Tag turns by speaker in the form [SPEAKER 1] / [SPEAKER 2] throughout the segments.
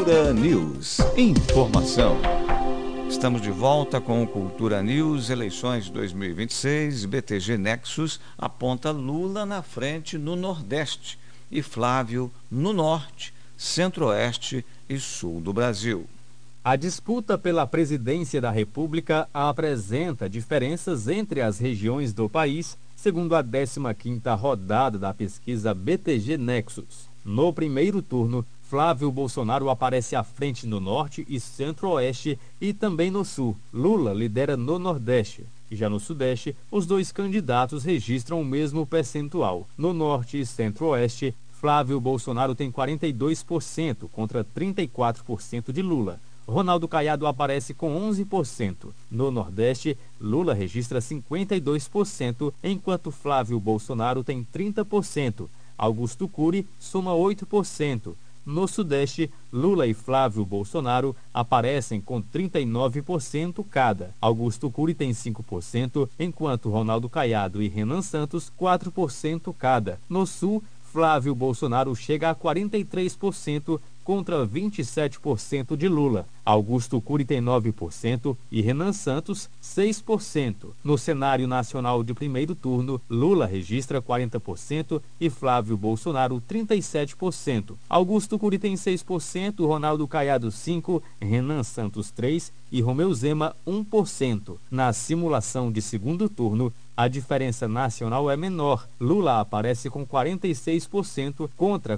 [SPEAKER 1] Cultura News. Informação. Estamos de volta com o Cultura News. Eleições 2026. BTG Nexus aponta Lula na frente no Nordeste e Flávio no Norte, Centro-Oeste e Sul do Brasil.
[SPEAKER 2] A disputa pela presidência da República apresenta diferenças entre as regiões do país, segundo a 15ª rodada da pesquisa BTG Nexus. No primeiro turno, Flávio Bolsonaro aparece à frente no Norte e Centro-Oeste e também no Sul. Lula lidera no Nordeste. E já no Sudeste, os dois candidatos registram o mesmo percentual. No Norte e Centro-Oeste, Flávio Bolsonaro tem 42% contra 34% de Lula. Ronaldo Caiado aparece com 11%. No Nordeste, Lula registra 52%, enquanto Flávio Bolsonaro tem 30%. Augusto Cury soma 8%. No Sudeste, Lula e Flávio Bolsonaro aparecem com 39% cada. Augusto Cury tem 5%, enquanto Ronaldo Caiado e Renan Santos 4% cada. No Sul, Flávio Bolsonaro chega a 43% contra 27% de Lula. Augusto Cury tem 9% e Renan Santos 6%. No cenário nacional de primeiro turno, Lula registra 40% e Flávio Bolsonaro 37%. Augusto Cury tem 6%, Ronaldo Caiado 5%, Renan Santos 3% e Romeu Zema 1%. Na simulação de segundo turno, a diferença nacional é menor. Lula aparece com 46% contra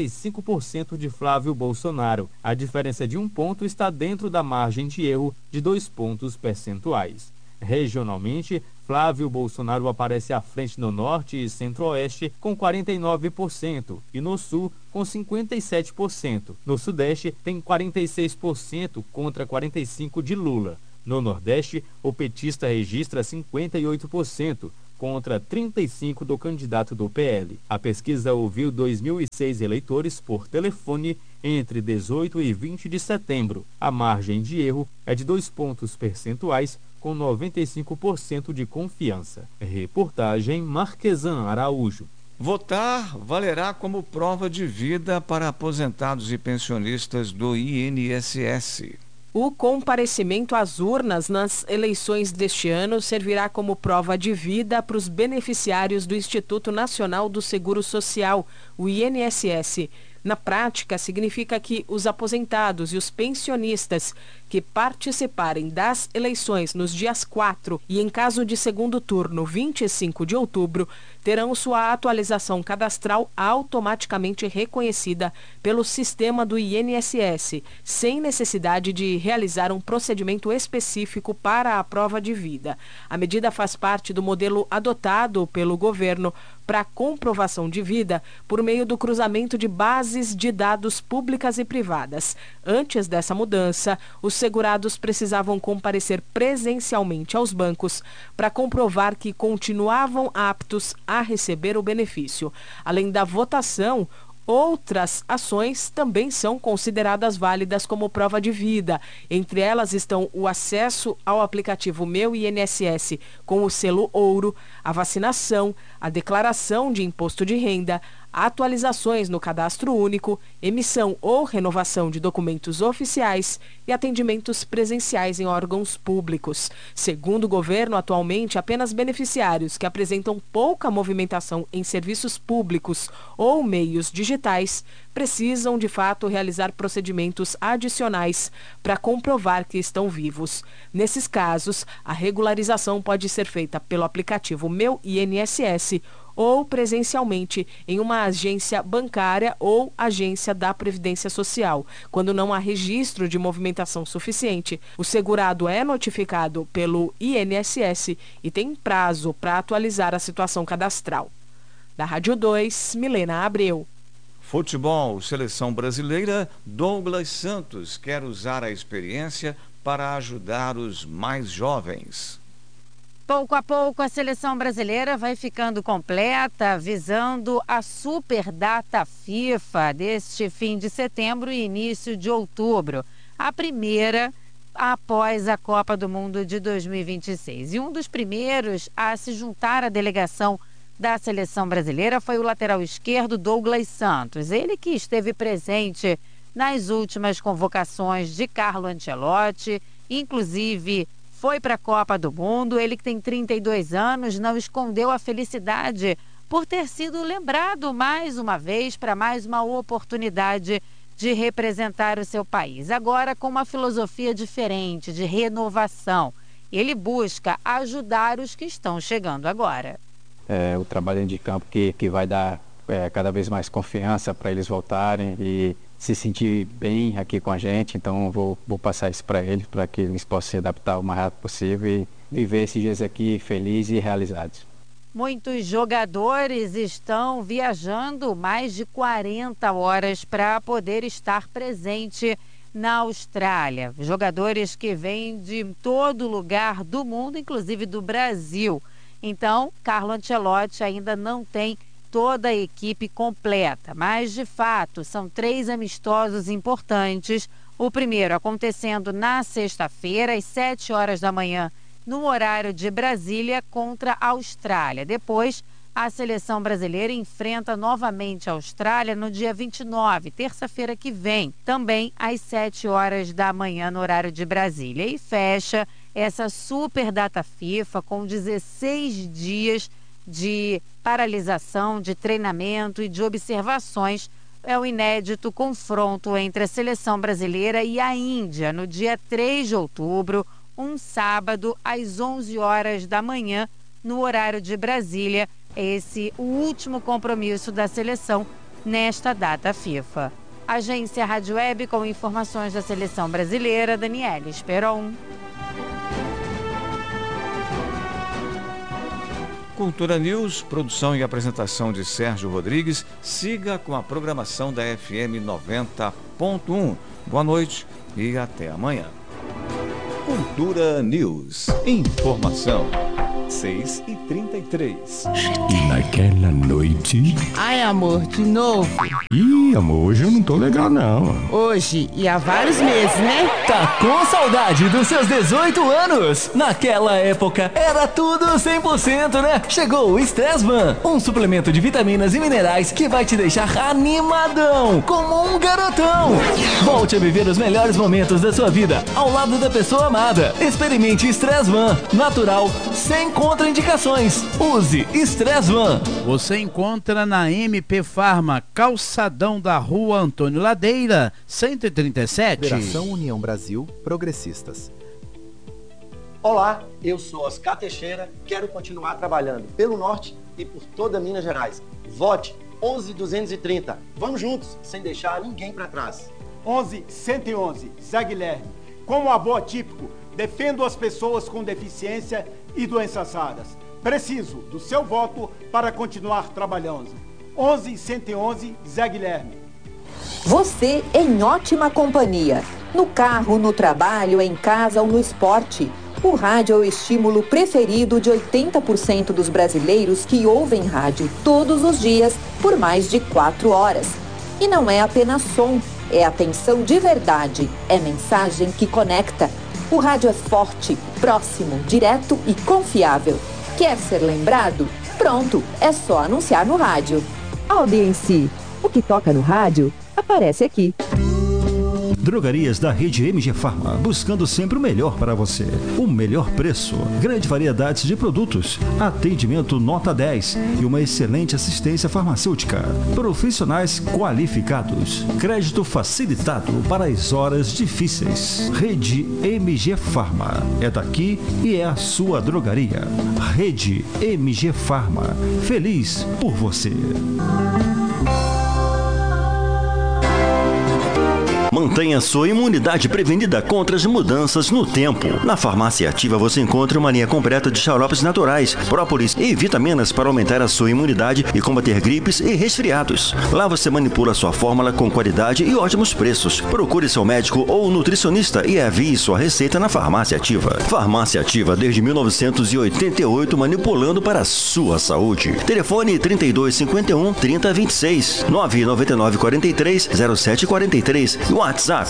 [SPEAKER 2] 45% de Flávio Bolsonaro. A diferença de 1 ponto está dentro da margem de erro de 2 pontos percentuais. Regionalmente, Flávio Bolsonaro aparece à frente no Norte e Centro-Oeste com 49% e no Sul com 57%. No Sudeste tem 46% contra 45% de Lula. No Nordeste, o petista registra 58% contra 35% do candidato do PL. A pesquisa ouviu 2.006 eleitores por telefone entre 18 e 20 de setembro. A margem de erro é de 2 pontos percentuais, com 95% de confiança. Reportagem Marquesan Araújo.
[SPEAKER 1] Votar valerá como prova de vida para aposentados e pensionistas do INSS.
[SPEAKER 3] O comparecimento às urnas nas eleições deste ano servirá como prova de vida para os beneficiários do Instituto Nacional do Seguro Social, o INSS. Na prática, significa que os aposentados e os pensionistas que participarem das eleições nos dias 4 e, em caso de segundo turno, 25 de outubro, terão sua atualização cadastral automaticamente reconhecida pelo sistema do INSS, sem necessidade de realizar um procedimento específico para a prova de vida. A medida faz parte do modelo adotado pelo governo para comprovação de vida por meio do cruzamento de bases de dados públicas e privadas. Antes dessa mudança, os segurados precisavam comparecer presencialmente aos bancos para comprovar que continuavam aptos a receber o benefício. Além da votação, outras ações também são consideradas válidas como prova de vida. Entre elas estão o acesso ao aplicativo Meu INSS com o selo ouro, a vacinação, a declaração de imposto de renda, atualizações no cadastro único, emissão ou renovação de documentos oficiais e atendimentos presenciais em órgãos públicos. Segundo o governo, atualmente, apenas beneficiários que apresentam pouca movimentação em serviços públicos ou meios digitais precisam, de fato, realizar procedimentos adicionais para comprovar que estão vivos. Nesses casos, a regularização pode ser feita pelo aplicativo Meu INSS ou presencialmente em uma agência bancária ou agência da Previdência Social. Quando não há registro de movimentação suficiente, o segurado é notificado pelo INSS e tem prazo para atualizar a situação cadastral. Da Rádio 2, Milena Abreu.
[SPEAKER 1] Futebol, seleção brasileira, Douglas Santos quer usar a experiência para ajudar os mais jovens.
[SPEAKER 4] Pouco a pouco, a seleção brasileira vai ficando completa, visando a super data FIFA deste fim de setembro e início de outubro. A primeira após a Copa do Mundo de 2026. E um dos primeiros a se juntar à delegação da seleção brasileira foi o lateral esquerdo Douglas Santos. Ele que esteve presente nas últimas convocações de Carlo Ancelotti, inclusive foi para a Copa do Mundo. Ele, que tem 32 anos, não escondeu a felicidade por ter sido lembrado mais uma vez para mais uma oportunidade de representar o seu país. Agora com uma filosofia diferente, de renovação. Ele busca ajudar os que estão chegando agora.
[SPEAKER 5] O trabalho de campo que vai dar cada vez mais confiança para eles voltarem e se sentir bem aqui com a gente. Então vou passar isso para eles, para que eles possam se adaptar o mais rápido possível e viver esses dias aqui felizes e realizados.
[SPEAKER 4] Muitos jogadores estão viajando mais de 40 horas para poder estar presente na Austrália. Jogadores que vêm de todo lugar do mundo, inclusive do Brasil. Então, Carlo Ancelotti ainda não tem toda a equipe completa, mas de fato são 3 amistosos importantes. O primeiro acontecendo na sexta-feira, às 7 horas da manhã, no horário de Brasília, contra a Austrália. Depois, a seleção brasileira enfrenta novamente a Austrália no dia 29, terça-feira que vem, também às 7 horas da manhã no horário de Brasília. E fecha essa super data FIFA com 16 dias de paralisação, de treinamento e de observações. É o inédito confronto entre a seleção brasileira e a Índia no dia 3 de outubro, um sábado, às 11 horas da manhã, no horário de Brasília. Esse o último compromisso da seleção nesta data FIFA. Agência Rádio Web com informações da seleção brasileira, Daniela Esperon.
[SPEAKER 1] Cultura News, produção e apresentação de Sérgio Rodrigues. Siga com a programação da FM 90.1. Boa noite e até amanhã. Cultura News. Informação. 6h33.
[SPEAKER 6] E naquela noite...
[SPEAKER 7] Ai, amor, de novo?
[SPEAKER 6] Ih, amor, hoje eu não tô legal, não.
[SPEAKER 7] Hoje e há vários meses, né?
[SPEAKER 8] Tá com saudade dos seus 18 anos? Naquela época era tudo 100%, né? Chegou o Stressman, um suplemento de vitaminas e minerais que vai te deixar animadão, como um garotão. Volte a viver os melhores momentos da sua vida ao lado da pessoa amada. Experimente Stressman, natural, sem contraindicações. Use Stressman.
[SPEAKER 9] Você encontra na MP Farma, calçadão da Rua Antônio Ladeira, 137.
[SPEAKER 10] Federação União Brasil Progressistas.
[SPEAKER 11] Olá, eu sou Oscar Teixeira, quero continuar trabalhando pelo Norte e por toda Minas Gerais. Vote 11.230. Vamos juntos, sem deixar ninguém para trás.
[SPEAKER 12] 11.111, Zé Guilherme. Como avô atípico, defendo as pessoas com deficiência e doenças raras. Preciso do seu voto para continuar trabalhando. 11.111, Zé Guilherme.
[SPEAKER 13] Você em ótima companhia. No carro, no trabalho, em casa ou no esporte. O rádio é o estímulo preferido de 80% dos brasileiros que ouvem rádio todos os dias por mais de 4 horas. E não é apenas som, é atenção de verdade, é mensagem que conecta. O rádio é forte, próximo, direto e confiável. Quer ser lembrado? Pronto, é só anunciar no rádio. Audiência. O que toca no rádio, aparece aqui.
[SPEAKER 14] Drogarias da rede MG Farma, buscando sempre o melhor para você. O melhor preço, grande variedade de produtos, atendimento nota 10 e uma excelente assistência farmacêutica. Profissionais qualificados, crédito facilitado para as horas difíceis. Rede MG Farma, é daqui e é a sua drogaria. Rede MG Farma, feliz por você.
[SPEAKER 15] Mantenha sua imunidade prevenida contra as mudanças no tempo. Na Farmácia Ativa você encontra uma linha completa de xaropes naturais, própolis e vitaminas para aumentar a sua imunidade e combater gripes e resfriados. Lá você manipula a sua fórmula com qualidade e ótimos preços. Procure seu médico ou nutricionista e envie sua receita na Farmácia Ativa. Farmácia Ativa desde 1988, manipulando para a sua saúde. Telefone 3251-3026, 99943-0743 e WhatsApp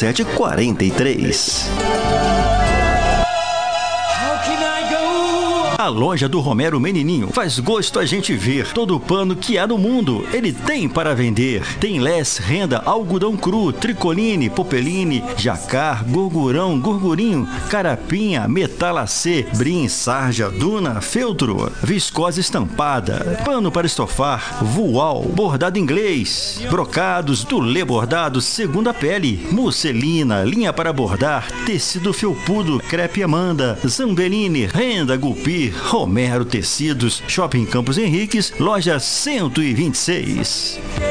[SPEAKER 15] 99943-0743. A loja do Romero Menininho faz gosto a gente ver. Todo o pano que há no mundo, ele tem para vender. Tem less, renda, algodão cru, tricoline, popeline, jacar, gorgurão, gorgurinho, carapinha, metalacê, brim, sarja, duna, feltro, viscose estampada, pano para estofar, voal, bordado inglês, brocados, dulê bordado, segunda pele, musselina, linha para bordar, tecido felpudo, crepe Amanda, Zambeline, renda Gupir, Romero Tecidos, Shopping Campos Henriques, loja 126.